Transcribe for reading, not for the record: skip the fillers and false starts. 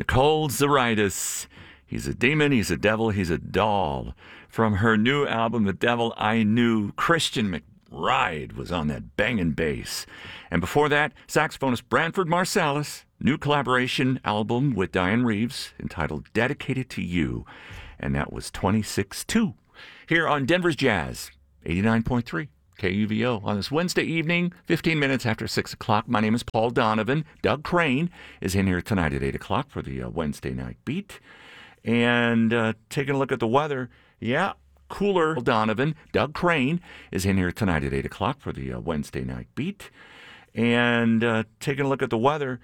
Nicole Zaritis. He's a demon, he's a devil, he's a doll. From her new album, The Devil I Knew, Christian McBride was on that banging bass. And before that, saxophonist Branford Marsalis, new collaboration album with Diane Reeves entitled Dedicated to You. And that was 26-2 here on Denver's Jazz, 89.3. KUVO on this Wednesday evening, 15 minutes after 6 o'clock. My name is Paul Donovan. Doug Crane is in here tonight at 8 o'clock for the Wednesday night beat. And taking a look at the weather, cooler. Donovan. Doug Crane is in here tonight at 8 o'clock for the Wednesday night beat. And taking a look at the weather,